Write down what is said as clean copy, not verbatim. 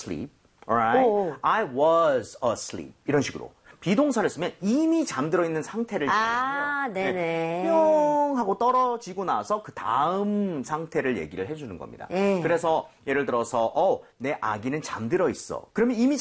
asleep. Alright? 오. I was asleep. 이런 식으로. 비동사를 쓰면 이미 잠들어 있는 상태를 얘기해요. 네네. 뿅 하고 떨어지고 나서 그 다음 상태를 얘기를 해주는 겁니다. 그래서 예를 들어서 내 아기는 잠들어 있어. 그러면 이미